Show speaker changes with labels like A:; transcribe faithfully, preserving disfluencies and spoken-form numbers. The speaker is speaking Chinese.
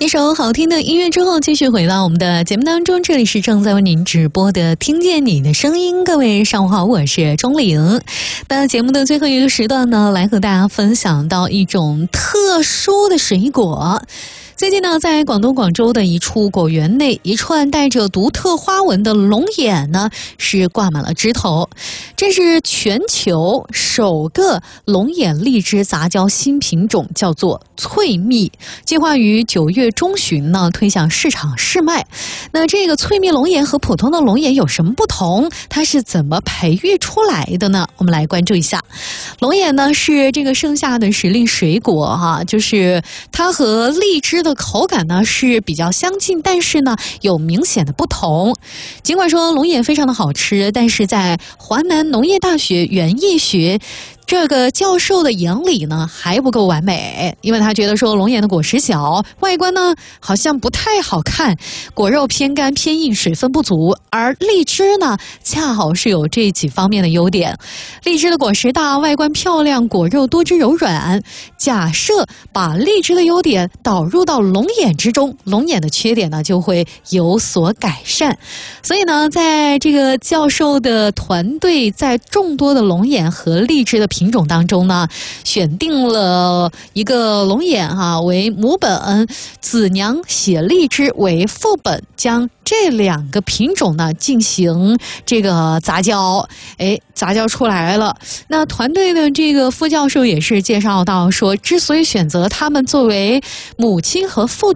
A: 一首好听的音乐之后，继续回到我们的节目当中，这里是正在为您直播的听见你的声音。各位上午好，我是钟玲。那节目的最后一个时段呢，来和大家分享到一种特殊的水果。最近呢，在广东广州的一处果园内，一串带着独特花纹的龙眼呢，是挂满了枝头。这是全球首个龙眼荔枝杂交新品种，叫做翠蜜，计划于九月中旬呢推向市场试卖。那这个翠蜜龙眼和普通的龙眼有什么不同？它是怎么培育出来的呢？我们来关注一下。龙眼呢是这个盛夏的时令水果哈，就是它和荔枝的口感呢是比较相近，但是呢有明显的不同。尽管说龙眼非常的好吃，但是在华南农业大学园艺学这个教授的眼里呢还不够完美，因为他觉得说龙眼的果实小，外观呢好像不太好看，果肉偏干偏硬，水分不足，而荔枝呢恰好是有这几方面的优点。荔枝的果实大，外观漂亮，果肉多汁柔软。假设把荔枝的优点导入到龙眼之中，龙眼的缺点呢就会有所改善。所以呢，在这个教授的团队在众多的龙眼和荔枝的品种当中呢，选定了一个龙眼哈、啊、为母本，子娘血荔枝为父本，将这两个品种呢进行这个杂交，哎，杂交出来了。那团队的这个副教授也是介绍到说，之所以选择他们作为母亲和父